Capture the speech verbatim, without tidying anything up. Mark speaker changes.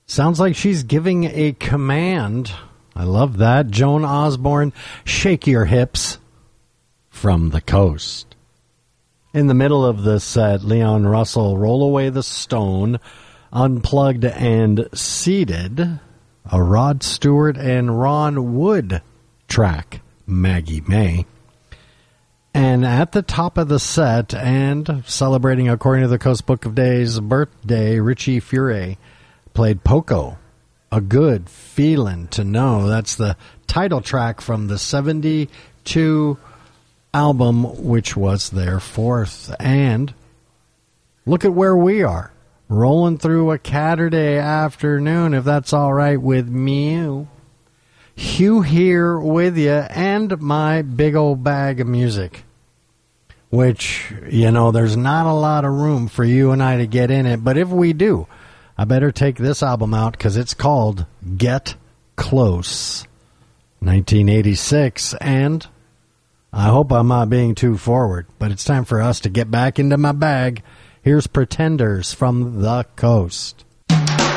Speaker 1: Sounds like she's giving a command. I love that. Joan Osborne, Shake Your Hips, from the Coast. In the middle of the set, Leon Russell, Roll Away the Stone, Unplugged and Seated, a Rod Stewart and Ron Wood track, Maggie May. And at the top of the set, and celebrating according to the Coast Book of Days' birthday, Richie Furay played Poco, A Good Feelin' to Know. That's the title track from the seventy-two album, which was their fourth. And look at where we are, rolling through a Catterday afternoon, if that's all right with me. Hugh here with you, and my big old bag of music, which, you know, there's not a lot of room for you and I to get in it, but if we do, I better take this album out because it's called Get Close, nineteen eighty-six, and I hope I'm not being too forward, but it's time for us to get back into my bag. Here's Pretenders from the Coast.